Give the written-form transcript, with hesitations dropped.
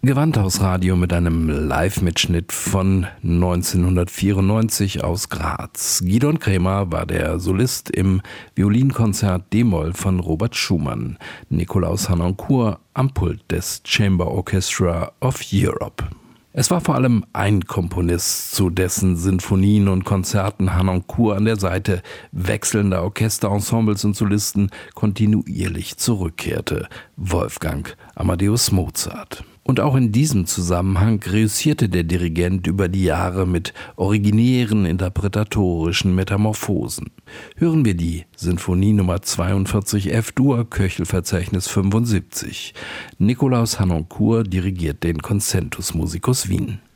Gewandhausradio mit einem Live-Mitschnitt von 1994 aus Graz. Gidon Kremer war der Solist im Violinkonzert D-Moll von Robert Schumann. Nikolaus Harnoncourt am Pult des Chamber Orchestra of Europe. Es war vor allem ein Komponist, zu dessen Sinfonien und Konzerten Harnoncourt an der Seite wechselnder Orchesterensembles und Solisten kontinuierlich zurückkehrte: Wolfgang Amadeus Mozart. Und auch in diesem Zusammenhang reüssierte der Dirigent über die Jahre mit originären interpretatorischen Metamorphosen. Hören wir die Sinfonie Nummer 42 F-Dur, Köchelverzeichnis 75. Nikolaus Harnoncourt dirigiert den Concentus Musicus Wien.